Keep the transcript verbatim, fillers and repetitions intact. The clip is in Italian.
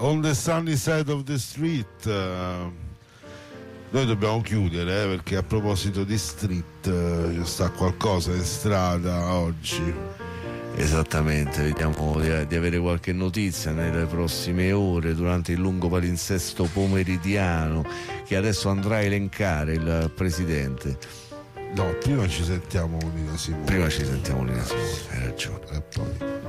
On the Sunny Side of the Street. Uh, noi dobbiamo chiudere, eh, perché a proposito di street uh, ci sta qualcosa in strada oggi. Esattamente, vediamo di, di avere qualche notizia nelle prossime ore durante il lungo palinsesto pomeridiano che adesso andrà a elencare il presidente. No, prima ci sentiamo Nina Simone. Prima ci sentiamo Nina Simone, hai ragione. E poi